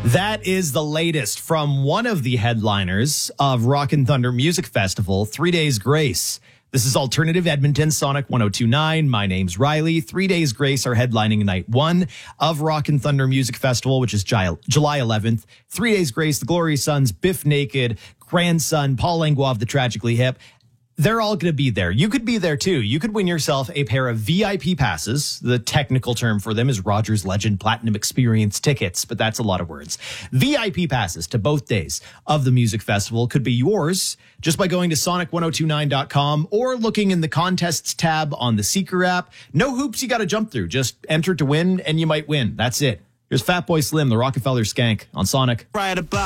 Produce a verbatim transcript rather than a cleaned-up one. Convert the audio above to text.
That is the latest from one of the headliners of Rockin' Thunder Music Festival, Three Days Grace. This is Alternative Edmonton, Sonic one oh two point nine. My name's Riley. Three Days Grace are headlining night one of Rockin' Thunder Music Festival, which is July eleventh. Three Days Grace, the Glorious Sons, Biff Naked, Grandson, Paul Langlois of the Tragically Hip. They're all going to be there. You could be there too. You could win yourself a pair of V I P passes. The technical term for them is Rogers Legend Platinum Experience tickets, but that's a lot of words. V I P passes to both days of the music festival could be yours just by going to sonic one oh two nine dot com or looking in the contests tab on the Seeker app. No hoops you got to jump through. Just enter to win and you might win. That's it. Here's Fatboy Slim, the Rockefeller Skank on Sonic. Right about